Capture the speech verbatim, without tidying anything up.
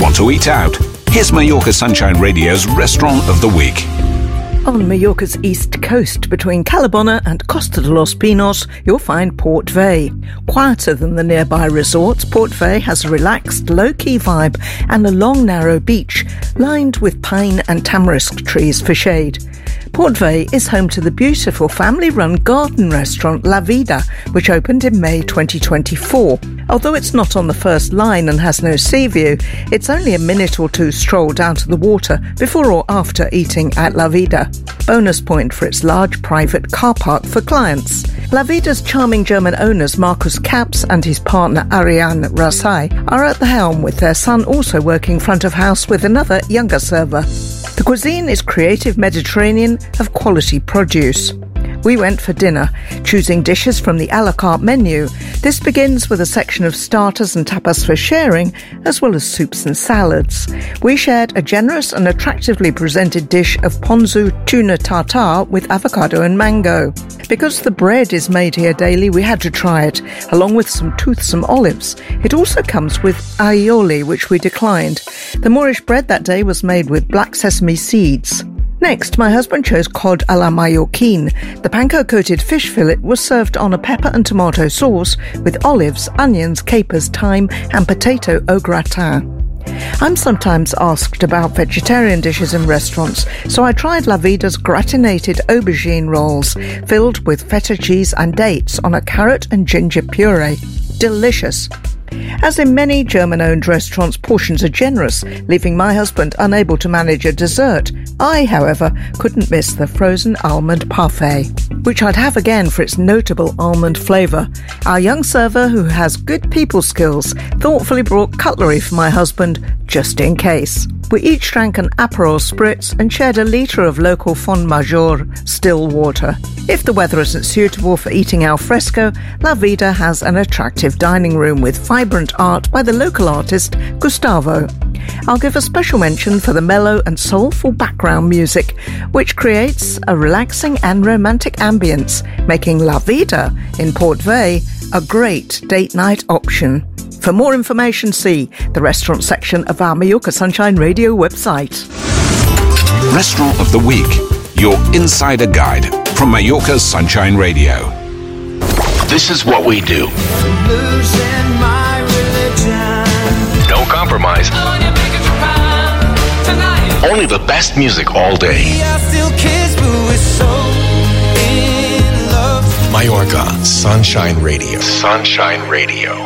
Want to eat out? Here's Mallorca Sunshine Radio's Restaurant of the Week. On Mallorca's east coast, between Calabona and Costa de los Pinos, you'll find Port Vey. Quieter than the nearby resorts, Port Vey has a relaxed, low-key vibe and a long, narrow beach, lined with pine and tamarisk trees for shade. Port Vey is home to the beautiful family-run garden restaurant La Vida, which opened in May twenty twenty-four. Although it's not on the first line and has no sea view, it's only a minute or two stroll down to the water before or after eating at La Vida. Bonus point for its large private car park for clients. La Vida's charming German owners Markus Kaps and his partner Ariane Rasai are at the helm, with their son also working front of house with another younger server. The cuisine is creative Mediterranean of quality produce. We went for dinner, choosing dishes from the a la carte menu. This begins with a section of starters and tapas for sharing, as well as soups and salads. We shared a generous and attractively presented dish of ponzu tuna tartare with avocado and mango. Because the bread is made here daily, we had to try it, along with some toothsome olives. It also comes with aioli, which we declined. The Moorish bread that day was made with black sesame seeds. Next, my husband chose cod à la Mallorquine. The panko-coated fish fillet was served on a pepper and tomato sauce with olives, onions, capers, thyme and potato au gratin. I'm sometimes asked about vegetarian dishes in restaurants, so I tried La Vida's gratinated aubergine rolls, filled with feta cheese and dates on a carrot and ginger puree. Delicious. As in many German-owned restaurants, portions are generous, leaving my husband unable to manage a dessert. I, however, couldn't miss the frozen almond parfait, which I'd have again for its notable almond flavour. Our young server, who has good people skills, thoughtfully brought cutlery for my husband, just in case. We each drank an Aperol Spritz and shared a litre of local Fond Major still water. If the weather isn't suitable for eating al fresco, La Vida has an attractive dining room with vibrant art by the local artist Gustavo. I'll give a special mention for the mellow and soulful background music, which creates a relaxing and romantic ambience, making La Vida in Port Vey a great date night option. For more information, see the restaurant section of our Mallorca Sunshine Radio website. Restaurant of the Week, your insider guide from Mallorca Sunshine Radio. This is what we do. Losing my religion. No compromise. Only the best music all day. We are still kids, but we're so in love. Mallorca Sunshine Radio. Sunshine Radio.